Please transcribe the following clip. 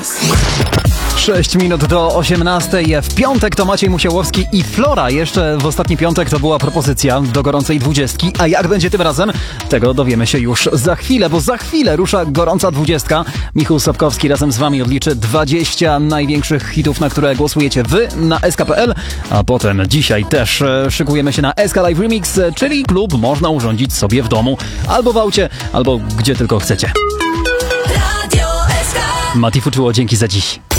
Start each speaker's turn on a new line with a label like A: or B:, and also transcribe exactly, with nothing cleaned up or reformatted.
A: sześć minut do osiemnastej. W piątek to Maciej Musiałowski i Flora. Jeszcze w ostatni piątek to była propozycja do gorącej dwudziestki. A jak będzie tym razem? Tego dowiemy się już za chwilę, bo za chwilę rusza gorąca dwudziestka. Michał Sobkowski razem z wami odliczy dwadzieścia największych hitów, na które głosujecie wy na S K kropka P L. A potem dzisiaj też szykujemy się na S K Live Remix, czyli klub można urządzić sobie w domu. Albo w aucie, albo gdzie tylko chcecie. Mati Fuczuło, dzięki za dziś.